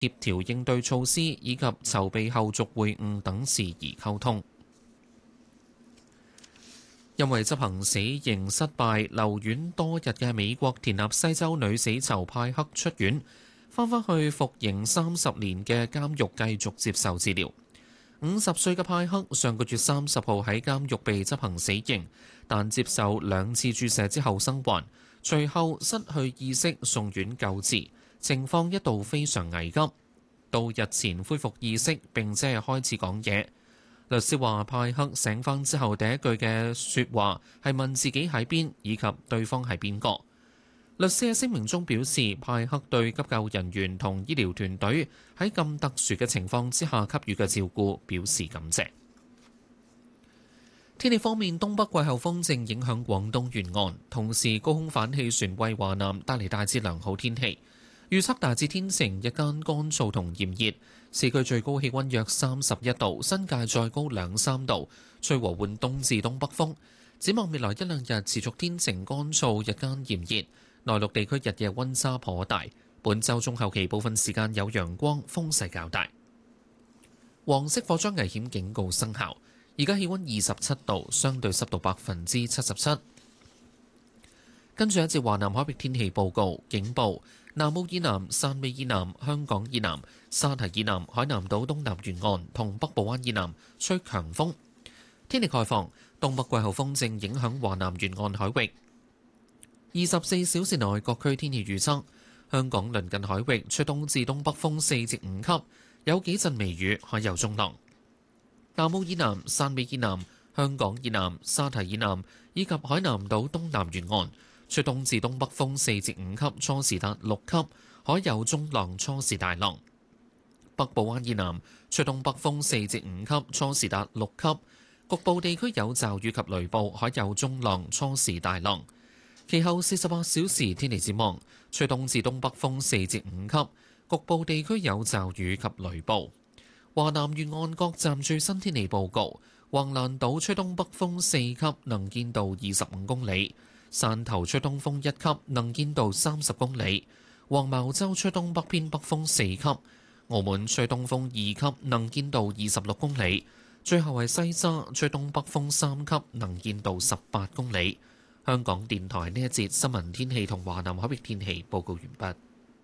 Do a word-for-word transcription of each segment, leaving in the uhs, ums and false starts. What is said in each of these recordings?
協調應對措施以及籌備後續會晤等事宜溝通。因為執行死刑失敗留院多日嘅美國田納西州女死囚派克出院，翻返去服刑三十年嘅監獄繼續接受治療。五十歲嘅派克上個月三十號喺監獄被執行死刑，但接受兩次注射之後生還，隨後失去意識送院救治，情況一度非常危急，到日前恢復意識並且係開始講嘢。律師話派克醒返之後第一句嘅說話係問自己喺邊以及對方係邊個。律師喺聲明中表示，派克對急救人員同醫療團隊喺咁特殊嘅情況之下給予嘅照顧表示感謝。天氣方面，東北季候風正影響廣東沿岸，同時高空反氣旋為華南帶嚟大致良好天氣。預測大致天晴，日間乾燥同炎熱，市區最高氣溫約三十一度，新界再高兩三度，吹和緩東至東北風。展望未來一兩日持續天晴乾燥，日間炎熱，內陸地區日夜溫差頗大。本週中後期部分時間有陽光，風勢較大。黃色火災危險警告生效，而家氣溫二十七度，相對濕度百分之七十七。跟住一節華南海域天氣報告，警報。南澳以南、汕尾以南、香港以南、沙堤以南、海南島東南沿岸同北部灣以南吹強風。天氣概況，東北季候風正影響華南沿岸海域。二十四小時內各區天氣預測：香港鄰近海域吹東至東北風四至五級，有幾陣微雨，海有中浪。南澳以南、汕尾以南、香港以南、沙堤以南以及海南島東南沿岸吹東至東北風四至五級，初時達六級，海有中浪，初時大浪。北部灣以南吹東北風四至五級，初時達六級，局部地區有驟雨及雷暴，海有中浪，初時大浪。其後四十八小時天氣展望，吹東至東北風四至五級，局部地區有驟雨及雷暴。華南沿岸各站最新天氣報告：橫瀾島吹東北風四級，能見度二十五公里；汕頭吹東風一級，能見度三十公里；黃茅洲吹東北偏北風四級；澳門吹東風二級，能見度二十六公里；最後係西沙吹東北風三級，能見度十八公里。香港電台呢一節新聞天氣同華南海域天氣報告完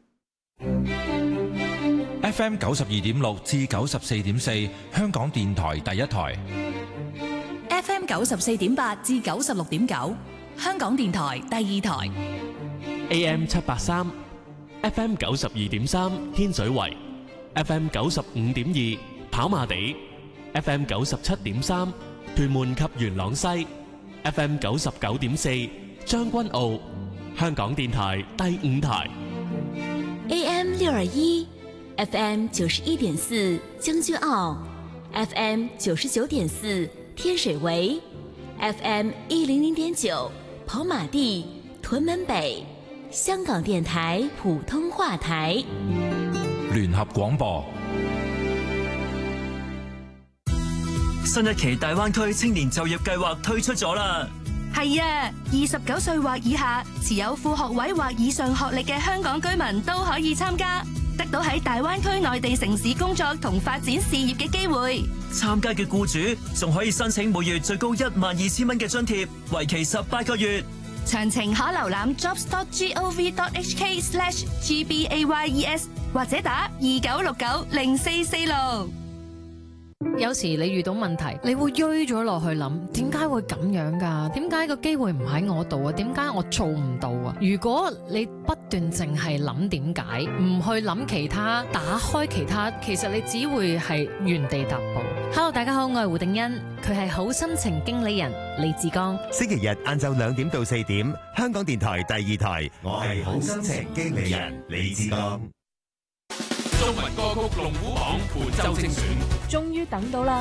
畢。F M 九十二點六至九十四點四，香港電台第一台。 F M 九十四點八至九十六點九，香港電台第二台。 A M 七八三 ，F M 九十二點三天水圍 ，F M 九十五點二跑馬地 ，F M 九十七點三屯門及元朗西。F M 九十九點四將軍澳，香港電台第五台。 A M 六二一 ，F M 九十一點四將軍澳 ，F M 九十九點四天水圍 ，F M 一零零點九跑馬地屯門北，香港電台普通話台。 聯合廣播。 新一期大灣區青年就業計劃推出咗啦！ 係啊，二十九歲或以下，持有副學位或以上學歷嘅香港居民都可以參加，得到喺大灣區內地城市工作同發展事業嘅機會。 參加嘅僱主仲可以申請每月最高一萬二千蚊嘅津貼，為期十八個月。 詳情可瀏覽 jobs dot gov dot hk slash gbayes 或者打二九六九零四四六。 有時你遇到問題，你會追咗落去諗，點解會咁樣㗎？點解個機會唔喺我度啊？點解我做唔到啊？如果你不斷淨係諗點解，唔去諗其他，打開其他，其實你只會係原地踏步。Hello， 大家好，我係胡定欣，佢係好心情經理人李志剛。 星期日晏晝兩點到四點，香港電台第二台，我係好心情經理人李志剛。 中文歌曲龍虎榜本周精選， 終於等到啦！